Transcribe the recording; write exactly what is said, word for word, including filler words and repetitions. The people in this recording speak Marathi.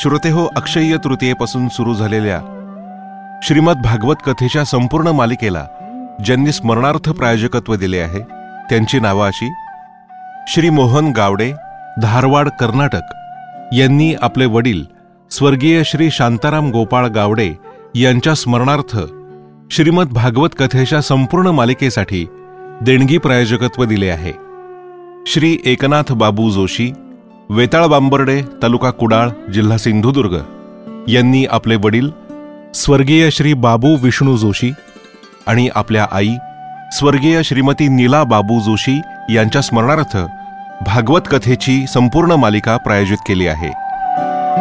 श्रोतेहो, अक्षय्य तृतीयेपासून सुरू झालेल्या श्रीमद भागवत कथेच्या संपूर्ण मालिकेला ज्यांनी स्मरणार्थ प्रायोजकत्व दिले आहे त्यांची नावं अशी: श्री मोहन गावडे, धारवाड, कर्नाटक, यांनी आपले वडील स्वर्गीय श्री शांताराम गोपाळ गावडे यांच्या स्मरणार्थ श्रीमद भागवत कथेच्या संपूर्ण मालिकेसाठी देणगी प्रायोजकत्व दिले आहे. श्री एकनाथ बाबू जोशी, वेताळ बांबर्डे, तालुका कुडाळ, जिल्हा सिंधुदुर्ग, यांनी आपले वडील स्वर्गीय श्री बाबू विष्णू जोशी आणि आपल्या आई स्वर्गीय श्रीमती नीला बाबू जोशी यांच्या स्मरणार्थ भागवत कथेची संपूर्ण मालिका प्रायोजित केली आहे.